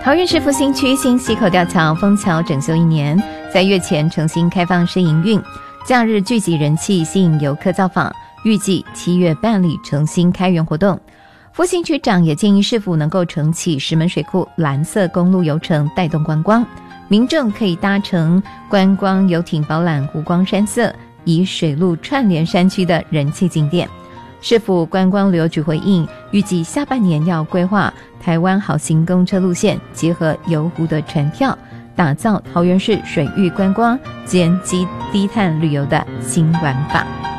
桃园市复兴区新溪口吊桥封桥整修1年，在月前重新开放试营运，假日聚集人气，吸引游客造访，预计7月办理重新开园活动。复兴区长也建议市府能够重启石门水库蓝色公路游程，带动观光，民众可以搭乘观光游艇饱览湖光山色，以水路串联山区的人气景点。市府观光旅游局回应，预计下半年要规划台湾好行公车路线，结合游湖的船票，打造桃园市水域观光兼低碳旅游的新玩法。